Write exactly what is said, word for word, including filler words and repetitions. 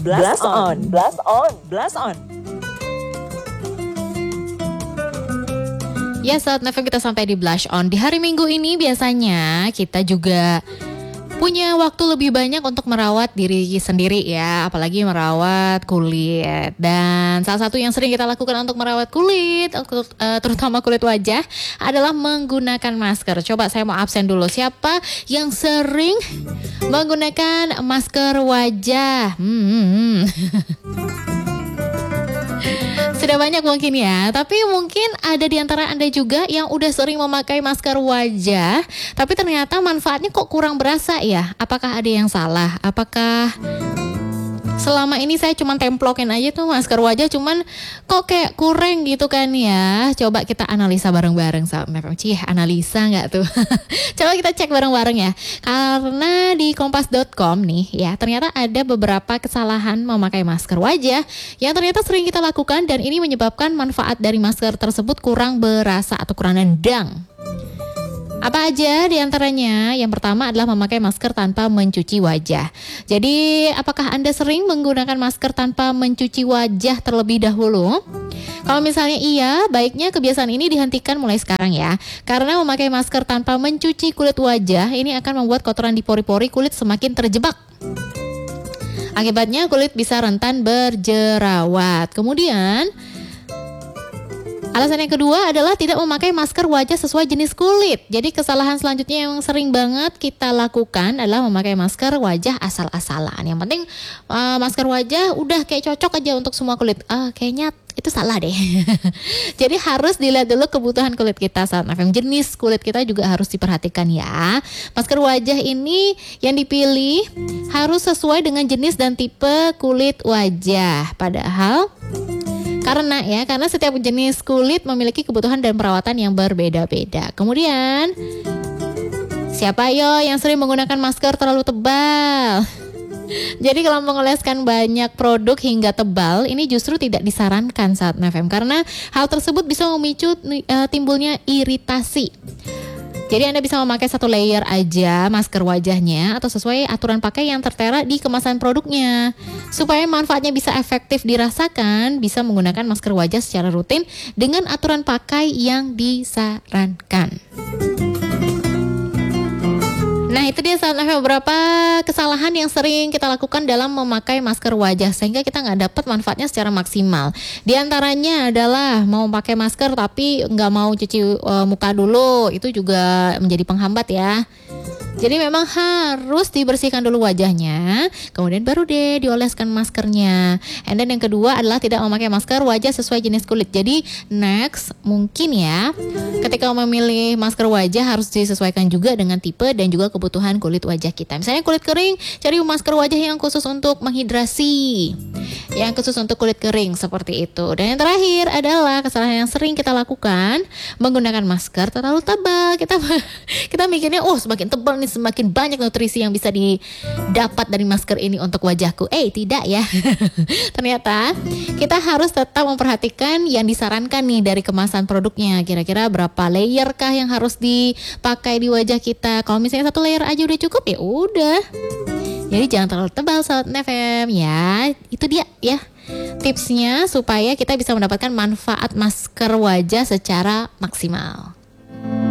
Blast on, blast on, blast on. Ya, saat F M kita sampai di Blush On. Di hari Minggu ini biasanya kita juga punya waktu lebih banyak untuk merawat diri sendiri ya, apalagi merawat kulit. Dan salah satu yang sering kita lakukan untuk merawat kulit, uh, terutama kulit wajah, adalah menggunakan masker. Coba saya mau absen dulu. Siapa yang sering menggunakan masker wajah? Hmm. Sudah banyak mungkin ya, tapi mungkin ada di antara Anda juga yang udah sering memakai masker wajah, tapi ternyata manfaatnya kok kurang berasa ya. Apakah ada yang salah? Apakah selama ini saya cuma templokin aja tuh masker wajah, cuman kok kayak kurang gitu kan ya. Coba kita analisa bareng-bareng sama Cih, analisa nggak tuh? Coba kita cek bareng-bareng ya. Karena di kompas dot com nih ya, ternyata ada beberapa kesalahan memakai masker wajah yang ternyata sering kita lakukan dan ini menyebabkan manfaat dari masker tersebut kurang berasa atau kurang nendang. Apa aja diantaranya? Yang pertama adalah memakai masker tanpa mencuci wajah. Jadi apakah Anda sering menggunakan masker tanpa mencuci wajah terlebih dahulu? Kalau misalnya iya, baiknya kebiasaan ini dihentikan mulai sekarang ya. Karena memakai masker tanpa mencuci kulit wajah ini akan membuat kotoran di pori-pori kulit semakin terjebak. Akibatnya kulit bisa rentan berjerawat. Kemudian alasan yang kedua adalah tidak memakai masker wajah sesuai jenis kulit. Jadi kesalahan selanjutnya yang sering banget kita lakukan adalah memakai masker wajah asal-asalan. Yang penting uh, masker wajah udah kayak cocok aja untuk semua kulit. Ah, kayaknya itu salah deh. Jadi harus dilihat dulu kebutuhan kulit kita saat F M. Jenis kulit kita juga harus diperhatikan ya. Masker wajah ini yang dipilih harus sesuai dengan jenis dan tipe kulit wajah. Padahal Karena ya, karena setiap jenis kulit memiliki kebutuhan dan perawatan yang berbeda-beda. Kemudian, siapa yo yang sering menggunakan masker terlalu tebal? Jadi kalau mengoleskan banyak produk hingga tebal, ini justru tidak disarankan saat F M. Karena hal tersebut bisa memicu uh, timbulnya iritasi. Jadi Anda bisa memakai satu layer aja masker wajahnya atau sesuai aturan pakai yang tertera di kemasan produknya. Supaya manfaatnya bisa efektif dirasakan, bisa menggunakan masker wajah secara rutin dengan aturan pakai yang disarankan. Nah itu dia saat beberapa kesalahan yang sering kita lakukan dalam memakai masker wajah sehingga kita nggak dapat manfaatnya secara maksimal. Di antaranya adalah mau pakai masker tapi nggak mau cuci uh, muka dulu, itu juga menjadi penghambat ya. Jadi memang harus dibersihkan dulu wajahnya, kemudian baru deh dioleskan maskernya. And then yang kedua adalah tidak memakai masker wajah sesuai jenis kulit. Jadi next mungkin ya, ketika memilih masker wajah harus disesuaikan juga dengan tipe dan juga kebutuhan kulit wajah kita. Misalnya kulit kering, cari masker wajah yang khusus untuk menghidrasi, yang khusus untuk kulit kering seperti itu. Dan yang terakhir adalah kesalahan yang sering kita lakukan, menggunakan masker terlalu tebal. Kita kita mikirnya, oh semakin tebal nih semakin banyak nutrisi yang bisa didapat dari masker ini untuk wajahku. Eh tidak ya. Ternyata kita harus tetap memperhatikan yang disarankan nih dari kemasan produknya. Kira-kira berapa layer kah yang harus dipakai di wajah kita. Kalau misalnya satu layer aja udah cukup ya udah. Jadi jangan terlalu tebal saat F M ya. Itu dia ya tipsnya supaya kita bisa mendapatkan manfaat masker wajah secara maksimal.